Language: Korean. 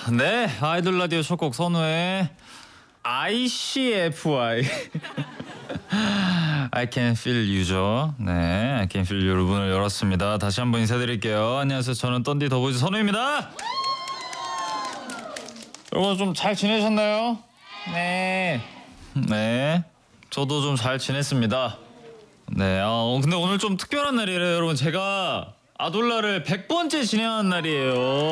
네, 아이돌 라디오 첫 곡 선우의 ICFY I can feel you죠. 네, I can feel you 문을 열었습니다. 다시 한번 인사드릴게요. 안녕하세요. 저는 던디 더보이즈 선우입니다. 여러분 좀 잘 지내셨나요? 네. 네, 저도 좀 잘 지냈습니다. 네, 근데 오늘 좀 특별한 날이래요, 여러분. 제가 아돌라를 100번째 진행한 날이에요.